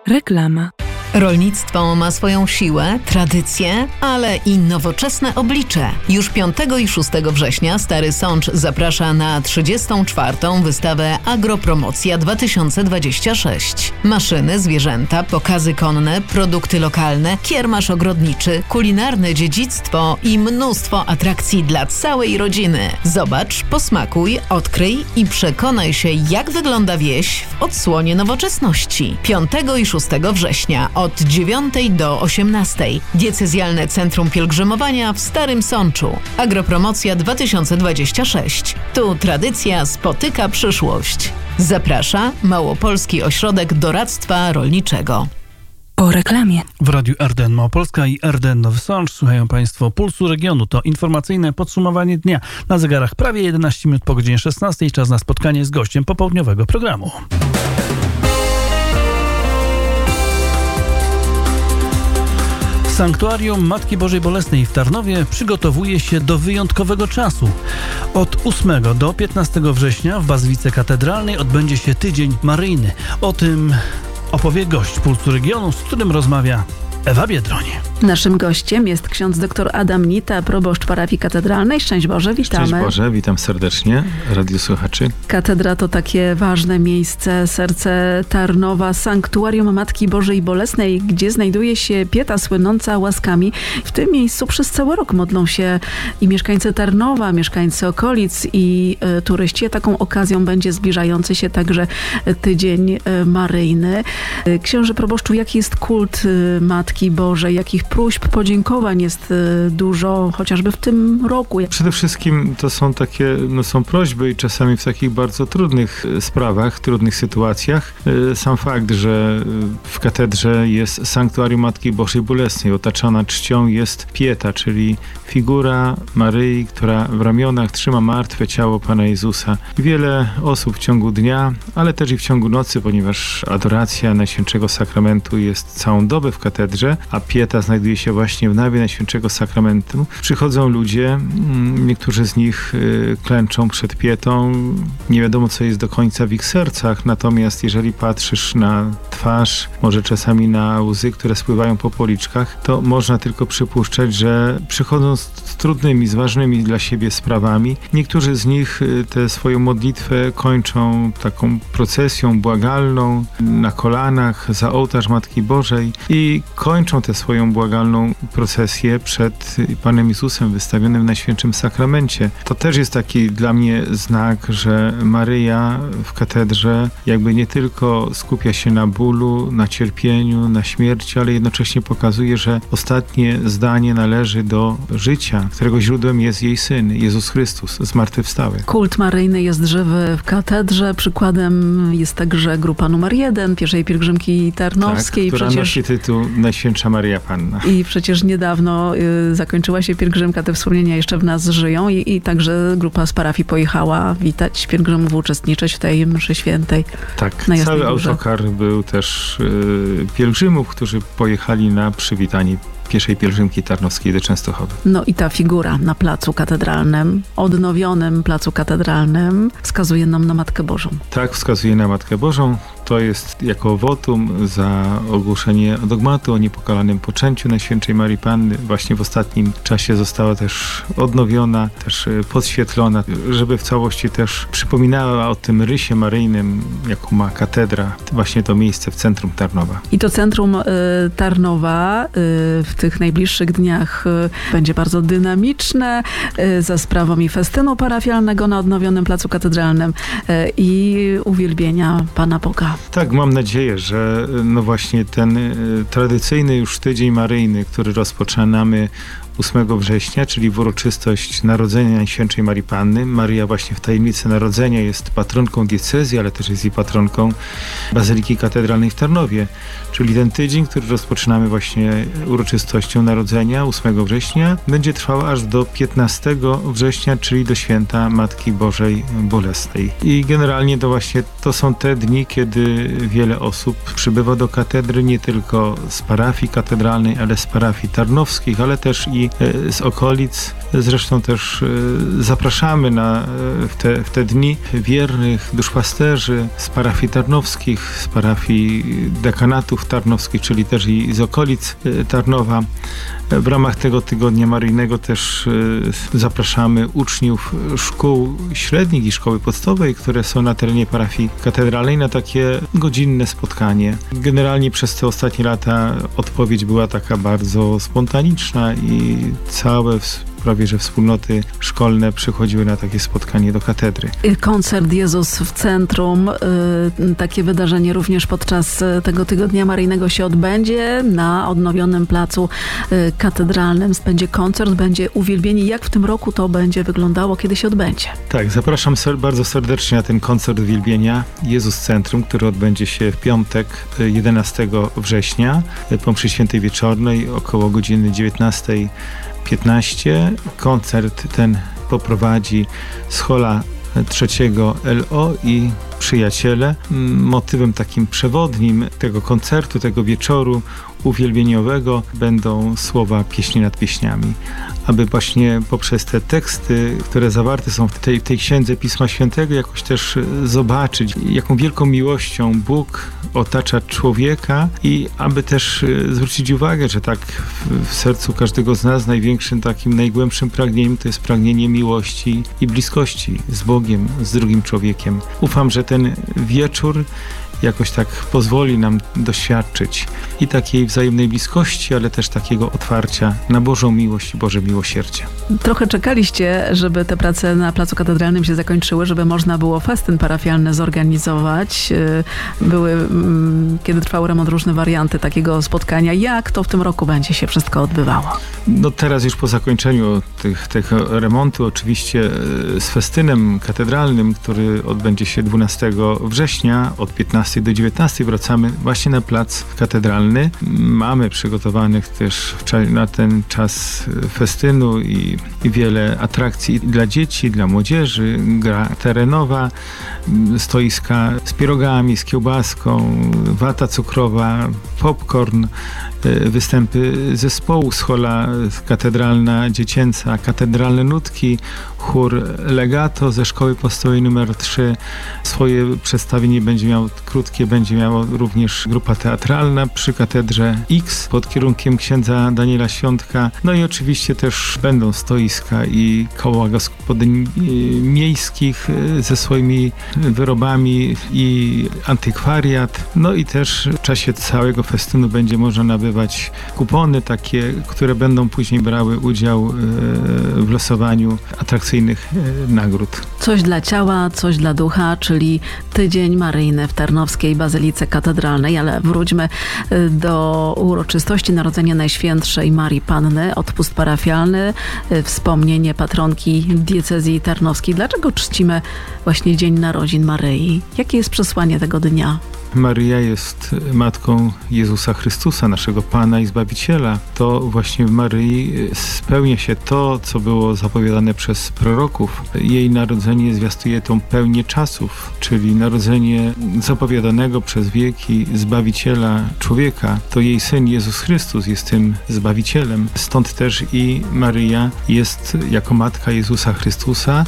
Reklama. Rolnictwo ma swoją siłę, tradycję, ale i nowoczesne oblicze. Już 5 i 6 września Stary Sącz zaprasza na 34. wystawę Agropromocja 2026. Maszyny, zwierzęta, pokazy konne, produkty lokalne, kiermasz ogrodniczy, kulinarne dziedzictwo i mnóstwo atrakcji dla całej rodziny. Zobacz, posmakuj, odkryj i przekonaj się, jak wygląda wieś w odsłonie nowoczesności. 5 i 6 września od 9 do 18. Diecezjalne Centrum Pielgrzymowania w Starym Sączu. Agropromocja 2026. Tu tradycja spotyka przyszłość. Zaprasza Małopolski Ośrodek Doradztwa Rolniczego. Po reklamie. W Radiu RDN Małopolska i RDN Nowy Sącz słuchają Państwo Pulsu Regionu. To informacyjne podsumowanie dnia. Na zegarach prawie 11 minut po godzinie 16. Czas na spotkanie z gościem popołudniowego programu. Sanktuarium Matki Bożej Bolesnej w Tarnowie przygotowuje się do wyjątkowego czasu. Od 8 do 15 września w Bazylice Katedralnej odbędzie się Tydzień Maryjny. O tym opowie gość Pulsu Regionu, z którym rozmawia Ewa Biedroń. Naszym gościem jest ksiądz dr Adam Nita, proboszcz parafii katedralnej. Szczęść Boże, witamy. Szczęść Boże, witam serdecznie, radiosłuchaczy. Katedra to takie ważne miejsce, serce Tarnowa, sanktuarium Matki Bożej Bolesnej, gdzie znajduje się pieta słynąca łaskami. W tym miejscu przez cały rok modlą się i mieszkańcy Tarnowa, mieszkańcy okolic i turyści. Taką okazją będzie zbliżający się także Tydzień Maryjny. Księże proboszczu, jaki jest kult Matki Bożej? Jakich próśb, podziękowań jest dużo, chociażby w tym roku? Przede wszystkim to są takie, są prośby i czasami w takich bardzo trudnych sprawach, trudnych sytuacjach. Sam fakt, że w katedrze jest sanktuarium Matki Bożej Bolesnej, otaczana czcią jest pieta, czyli figura Maryi, która w ramionach trzyma martwe ciało Pana Jezusa. Wiele osób w ciągu dnia, ale też i w ciągu nocy, ponieważ adoracja Najświętszego Sakramentu jest całą dobę w katedrze, a pieta znajduje się właśnie w nawie Najświętszego Sakramentu. Przychodzą ludzie, niektórzy z nich klęczą przed pietą. Nie wiadomo, co jest do końca w ich sercach, natomiast jeżeli patrzysz na twarz, może czasami na łzy, które spływają po policzkach, to można tylko przypuszczać, że przychodzą z trudnymi, z ważnymi dla siebie sprawami. Niektórzy z nich tę swoją modlitwę kończą taką procesją błagalną na kolanach za ołtarz Matki Bożej i kończą tę swoją błagalną procesję przed Panem Jezusem wystawionym w Najświętszym Sakramencie. To też jest taki dla mnie znak, że Maryja w katedrze jakby nie tylko skupia się na bólu, na cierpieniu, na śmierci, ale jednocześnie pokazuje, że ostatnie zdanie należy do życia, którego źródłem jest jej Syn, Jezus Chrystus, zmartwychwstały. Kult maryjny jest żywy w katedrze. Przykładem jest także grupa numer 1 pierwszej pielgrzymki tarnowskiej. Tak, która nosi tytuł Najświętsza Maryja Panna. I przecież niedawno zakończyła się pielgrzymka, te wspomnienia jeszcze w nas żyją i także grupa z parafii pojechała witać pielgrzymów, uczestniczyć w tej mszy świętej. Tak, na Jasnej cały Górze. autokar był też pielgrzymów, którzy pojechali na przywitanie pierwszej pielgrzymki tarnowskiej do Częstochowy. No i ta figura na placu katedralnym, odnowionym placu katedralnym, wskazuje nam na Matkę Bożą. Tak, wskazuje na Matkę Bożą. To jest jako wotum za ogłoszenie dogmatu o niepokalanym poczęciu Najświętszej Marii Panny. Właśnie w ostatnim czasie została też odnowiona, też podświetlona, żeby w całości też przypominała o tym rysie maryjnym, jaką ma katedra, właśnie to miejsce w centrum Tarnowa. I to centrum Tarnowa w tych najbliższych dniach będzie bardzo dynamiczne, za sprawą i festynu parafialnego na odnowionym placu katedralnym i uwielbienia Pana Boga. Tak, mam nadzieję, że właśnie ten tradycyjny już Tydzień Maryjny, który rozpoczynamy 8 września, czyli w uroczystość Narodzenia Najświętszej Marii Panny. Maryja właśnie w tajemnicy narodzenia jest patronką diecezji, ale też jest i patronką Bazyliki Katedralnej w Tarnowie. Czyli ten tydzień, który rozpoczynamy właśnie uroczystością Narodzenia 8 września, będzie trwał aż do 15 września, czyli do święta Matki Bożej Bolesnej. I generalnie to są te dni, kiedy wiele osób przybywa do katedry, nie tylko z parafii katedralnej, ale z parafii tarnowskich, ale też i z okolic. Zresztą też zapraszamy w te dni wiernych duszpasterzy z parafii tarnowskich, z parafii dekanatów tarnowskich, czyli też i z okolic Tarnowa. W ramach tego tygodnia maryjnego też zapraszamy uczniów szkół średnich i szkoły podstawowej, które są na terenie parafii katedralnej, na takie godzinne spotkanie. Generalnie przez te ostatnie lata odpowiedź była taka bardzo spontaniczna i całe prawie że wspólnoty szkolne przychodziły na takie spotkanie do katedry. Koncert Jezus w centrum. Takie wydarzenie również podczas tego tygodnia maryjnego się odbędzie. Na odnowionym placu katedralnym będzie koncert, będzie uwielbienie. Jak w tym roku to będzie wyglądało, kiedy się odbędzie? Tak, zapraszam bardzo serdecznie na ten koncert uwielbienia Jezus Centrum, który odbędzie się w piątek 11 września po mszy świętej wieczornej około godziny 19:15. Koncert ten poprowadzi Schola trzeciego LO i przyjaciele. Motywem takim przewodnim tego koncertu, tego wieczoru uwielbieniowego będą słowa pieśni nad pieśniami, aby właśnie poprzez te teksty, które zawarte są w tej księdze Pisma Świętego, jakoś też zobaczyć, jaką wielką miłością Bóg otacza człowieka i aby też zwrócić uwagę, że tak w sercu każdego z nas największym takim, najgłębszym pragnieniem to jest pragnienie miłości i bliskości z Bogiem, z drugim człowiekiem. Ufam, że ten wieczór jakoś tak pozwoli nam doświadczyć i takiej wzajemnej bliskości, ale też takiego otwarcia na Bożą miłość i Boże miłosierdzie. Trochę czekaliście, żeby te prace na Placu Katedralnym się zakończyły, żeby można było festyn parafialny zorganizować. Były, kiedy trwał remont, różne warianty takiego spotkania. Jak to w tym roku będzie się wszystko odbywało? No teraz już po zakończeniu tych remontu, oczywiście z festynem katedralnym, który odbędzie się 12 września od 15 do 19 wracamy właśnie na plac katedralny. Mamy przygotowanych też na ten czas festynu i wiele atrakcji dla dzieci, dla młodzieży, gra terenowa, stoiska z pierogami, z kiełbaską, wata cukrowa, popcorn, występy zespołu Schola katedralna dziecięca, katedralne nutki, chór Legato ze szkoły podstawowej nr 3. Swoje przedstawienie będzie miała również grupa teatralna przy katedrze X pod kierunkiem księdza Daniela Świątka. No i oczywiście też będą stoiska i koła gospodyń miejskich ze swoimi wyrobami i antykwariat. No i też w czasie całego festynu będzie można nabywać kupony takie, które będą później brały udział w losowaniu atrakcyjnych nagród. Coś dla ciała, coś dla ducha, czyli tydzień maryjny w Tarnowskiej Bazylice Katedralnej, ale wróćmy do uroczystości Narodzenia Najświętszej Marii Panny, odpust parafialny, wspomnienie patronki diecezji tarnowskiej. Dlaczego czcimy właśnie Dzień Narodzin Maryi? Jakie jest przesłanie tego dnia? Maryja jest matką Jezusa Chrystusa, naszego Pana i Zbawiciela. To właśnie w Maryi spełnia się to, co było zapowiadane przez proroków. Jej narodzenie zwiastuje tą pełnię czasów, czyli narodzenie zapowiadanego przez wieki Zbawiciela człowieka. To jej Syn Jezus Chrystus jest tym Zbawicielem. Stąd też i Maryja jest jako matka Jezusa Chrystusa